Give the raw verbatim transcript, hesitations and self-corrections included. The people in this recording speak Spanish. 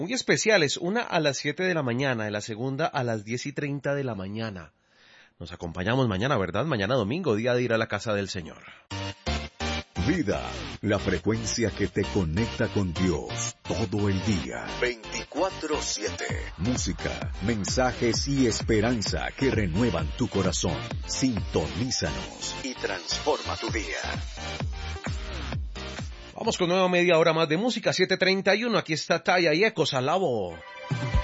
Muy especiales, una a las siete de la mañana y la segunda a las diez y treinta de la mañana. Nos acompañamos mañana, ¿verdad? Mañana domingo, día de ir a la casa del Señor. Vida, la frecuencia que te conecta con Dios todo el día. veinticuatro siete. Música, mensajes y esperanza que renuevan tu corazón. Sintonízanos y transforma tu día. Vamos con nueva media hora más de música, siete treinta y uno. Aquí está Taya y Ecos Alabo.